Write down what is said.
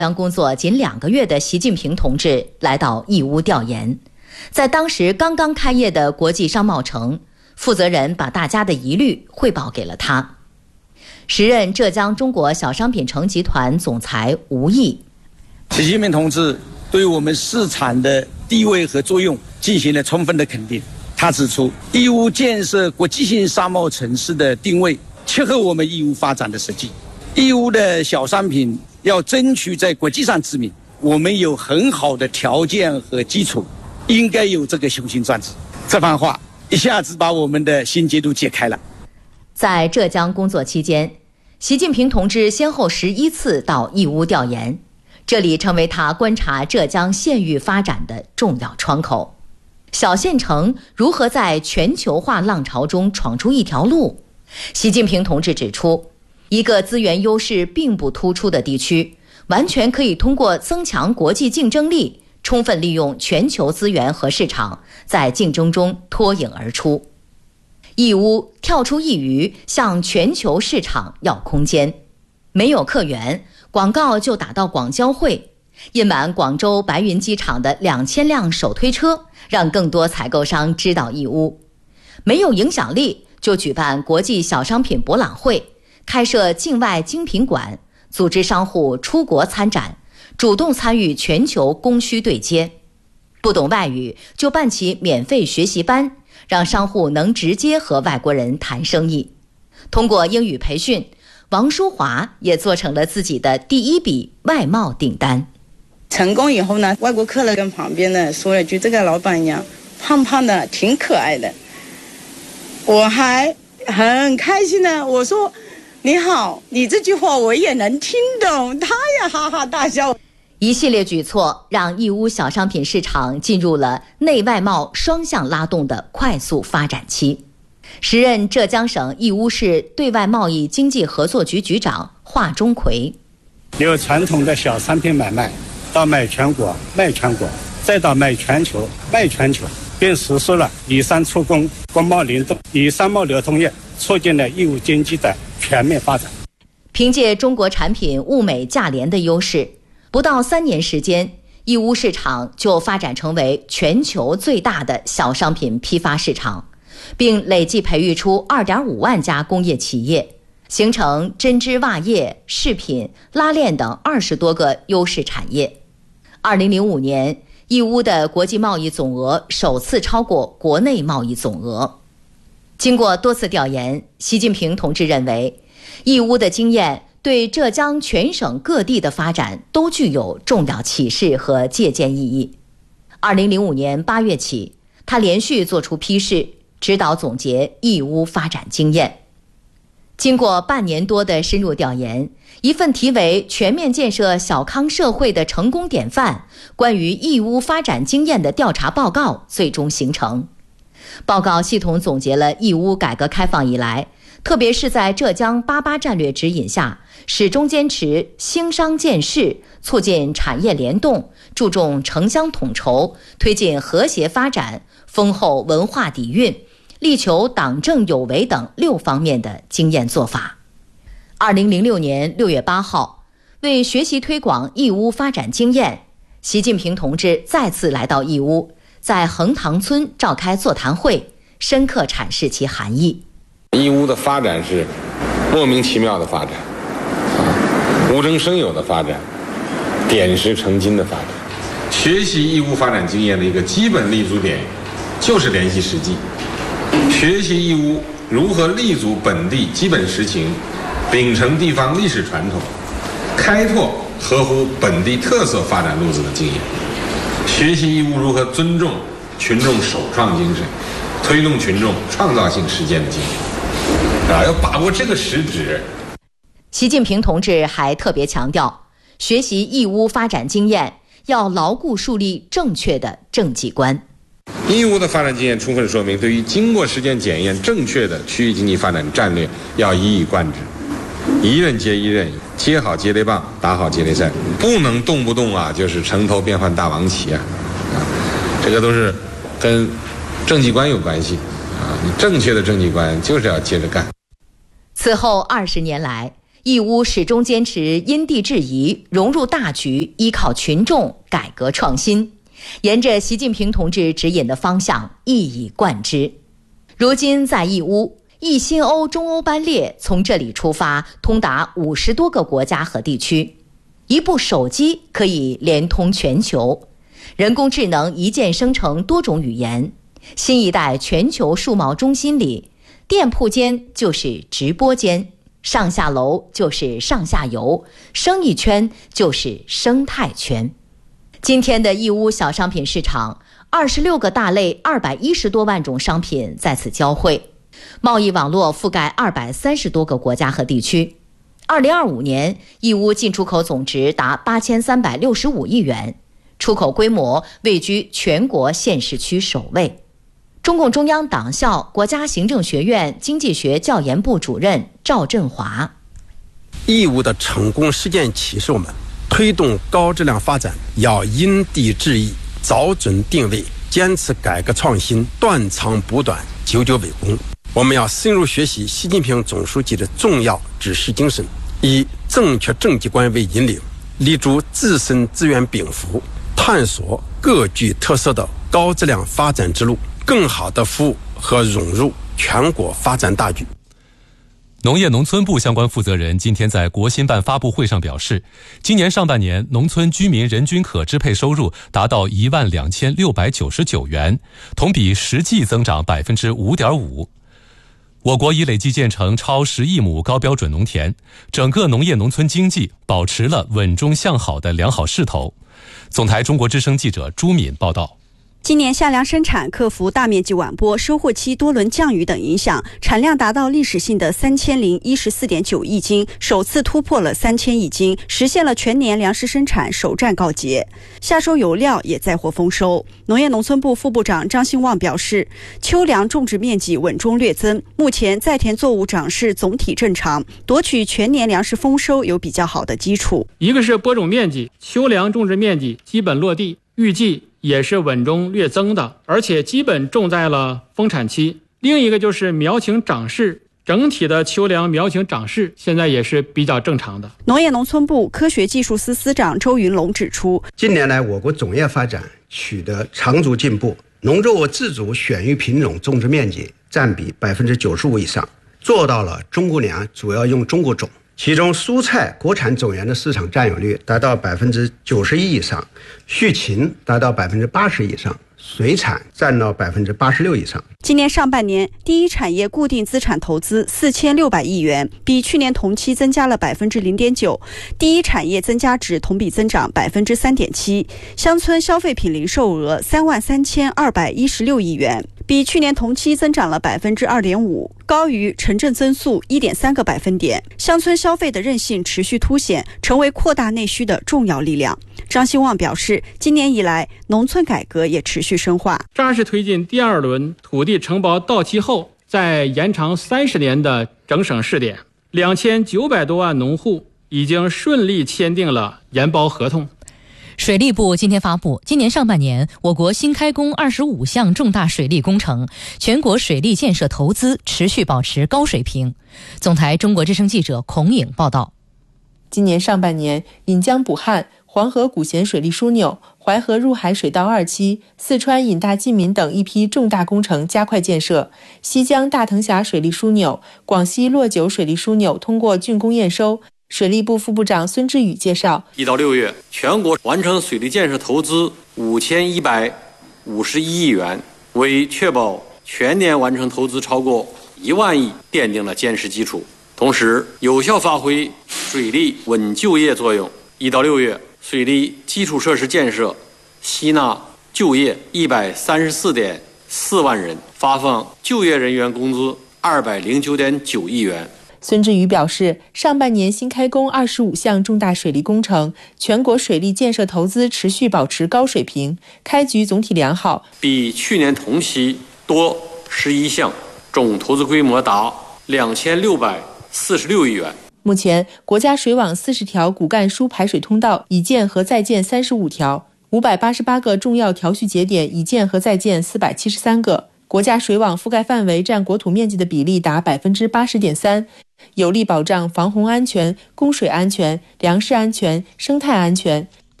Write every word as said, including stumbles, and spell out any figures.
刚工作仅两个月的习近平同志来到义乌调研，在当时刚刚开业的国际商贸城，负责人把大家的疑虑汇报给了他。时任浙江中国小商品城集团总裁吴毅， 习近平同志对我们市场的地位和作用进行了充分的肯定。他指出，义乌建设国际性商贸城市的定位切合我们义乌发展的实际。义乌的小商品要争取在国际上知名，我们有很好的条件和基础，应该有这个雄心壮志。这番话一下子把我们的心结都解开了。 在浙江工作期间，习近平同志先后十一次到义乌调研，这里成为他观察浙江县域发展的重要窗口。小县城如何在全球化浪潮中闯出一条路？习近平同志指出，一个资源优势并不突出的地区，完全可以通过增强国际竞争力，充分利用全球资源和市场，在竞争中脱颖而出。义乌跳出一隅，向全球市场要空间。没有客源，广告就打到广交会，印满广州白云机场的两千辆手推车，让更多采购商知道义乌。没有影响力，就举办国际小商品博览会，开设境外精品馆，组织商户出国参展，主动参与全球供需对接。不懂外语就办起免费学习班，让商户能直接和外国人谈生意。通过英语培训，王淑华也做成了自己的第一笔外贸订单。 成功以后呢，外国客人跟旁边的说了句，这个老板娘胖胖的挺可爱的，我还很开心的，我说你好，你这句话我也能听懂，他也哈哈大笑。 一系列举措让义乌小商品市场进入了内外贸双向拉动的快速发展期。时任浙江省义乌市对外贸易经济合作局局长华钟奎， 由传统的小商品买卖到卖全国卖全国，再到卖全球卖全球，并实施了以商促工、国贸联动，以商贸流通业促进了义乌经济的全面发展。 凭借中国产品物美价廉的优势，不到三年时间，义乌市场就发展成为全球最大的小商品批发市场，并累计培育出 二点五万家工业企业，形成针织袜业、饰品、拉链等二十多个优势产业。二零零五年，义乌的国际贸易总额首次超过国内贸易总额。经过多次调研，习近平同志认为，义乌的经验对浙江全省各地的发展都具有重要启示和借鉴意义。二零零五年八月起，他连续作出批示，指导总结义乌发展经验。经过半年多的深入调研，一份题为《全面建设小康社会的成功典范：关于义乌发展经验》的调查报告最终形成。报告系统总结了义乌改革开放以来，特别是在浙江八八战略指引下，始终坚持兴商建市，促进产业联动，注重城乡统筹，推进和谐发展，丰厚文化底蕴，力求党政有为等六方面的经验做法。二零零六年六月八号，为学习推广义乌发展经验，习近平同志再次来到义乌，在横塘村召开座谈会，深刻阐释其含义。 义乌的发展是莫名其妙的发展，无中生有的发展，点石成金的发展。学习义乌发展经验的一个基本立足点就是联系实际，学习义乌如何立足本地基本实情，秉承地方历史传统，开拓合乎本地特色发展路子的经验，学习义乌如何尊重群众首创精神，推动群众创造性实践的精神。啊，要把握这个实质。 习近平同志还特别强调，学习义乌发展经验，要牢固树立正确的政绩观。 义乌的发展经验充分说明，对于经过实践检验正确的区域经济发展战略，要一以贯之，一任接一任，接好接力棒，打好接力赛，不能动不动啊就是城头变换大王旗啊，啊，这个都是跟政绩观有关系啊。你正确的政绩观就是要接着干。 此后二十年来， 义乌始终坚持因地制宜，融入大局，依靠群众，改革创新，沿着习近平同志指引的方向一以贯之。如今在义乌，义新欧中欧班列从这里出发，通达五十多个国家和地区。一部手机可以连通全球，人工智能一键生成多种语言。新一代全球数贸中心里，店铺间就是直播间，上下楼就是上下游，生意圈就是生态圈。今天的义乌小商品市场，二十六个大类，二百一十多万种商品在此交汇，贸易网络覆盖二百三十多个国家和地区。二零二五年，义乌进出口总值达八千三百六十五亿元，出口规模位居全国县市区首位。中共中央党校国家行政学院经济学教研部主任赵振华： 义乌的成功实践启示我们，推动高质量发展要因地制宜，找准定位，坚持改革创新，断长补短，久久为功。我们要深入学习习近平总书记的重要指示精神，以正确政绩观为引领，立足自身资源禀赋，探索各具特色的高质量发展之路，更好地服务和融入全国发展大局。 农业农村部相关负责人今天在国新办发布会上表示，今年上半年农村居民人均可支配收入达到一万两千六百九十九元，同比实际增长百分之五点五。我国已累计建成超十亿亩高标准农田，整个农业农村经济保持了稳中向好的良好势头。总台中国之声记者朱敏报道。 今年夏粮生产克服大面积晚播、收获期多轮降雨等影响，产量达到历史性的三千零一十四点九亿斤，首次突破了三千亿斤，实现了全年粮食生产首战告捷。夏收有料也再获丰收。农业农村部副部长张兴旺表示，秋粮种植面积稳中略增，目前在田作物长势总体正常，夺取全年粮食丰收有比较好的基础。 一个是播种面积，秋粮种植面积基本落地，预计也是稳中略增的，而且基本种在了丰产期。另一个就是苗情长势，整体的秋粮苗情长势现在也是比较正常的。 农业农村部科学技术司司长周云龙指出， 近年来我国种业发展取得长足进步，农作物自主选育品种种植面积占比百分之九十五以上，做到了中国粮主要用中国种。其中蔬菜国产种源的市场占有率达到百分之九十一以上，畜禽达到百分之八十以上，水产占到百分之八十六以上。 今年上半年，第一产业固定资产投资四千六百亿元，比去年同期增加了百分之零点九，第一产业增加值同比增长百分之三点七。乡村消费品零售额三万三千二百一十六亿元，比去年同期增长了百分之二点五，高于城镇增速一点三个百分点。乡村消费的韧性持续凸显，成为扩大内需的重要力量。张兴旺表示，今年以来，农村改革也持续深化， 扎实推进第二轮土地承包到期后再延长三十年的整省试点，两千九百多万农户已经顺利签订了延包合同。 水利部今天发布，今年上半年我国新开工二十五项重大水利工程，全国水利建设投资持续保持高水平。总台中国之声记者孔颖报道。 今年上半年，引江补汉、黄河古咸水利枢纽、淮河入海水道二期、四川引大济民等一批重大工程加快建设。西江大藤峡水利枢纽、广西洛九水利枢纽通过竣工验收。水利部副部长孙志宇介绍， 一到六月，全国完成水利建设投资五千一百五十一亿元，为确保全年完成投资超过一万亿奠定了坚实基础。同时，有效发挥水利稳就业作用。一到六月，水利基础设施建设吸纳就业一百三十四点四万人，发放就业人员工资二百零九点九亿元。 孙志宇表示，上半年新开工二十五项重大水利工程，全国水利建设投资持续保持高水平，开局总体良好， 比去年同期多十一项，总投资规模达两千六百四十六亿元。 目前，国家水网四十条骨干输排水通道已建和在建三十五条，五百八十八个重要调蓄节点已建和在建四百七十三个。国家水网覆盖范围占国土面积的比例达百分之八十点三。 有力保障防洪安全、供水安全、粮食安全、生态安全，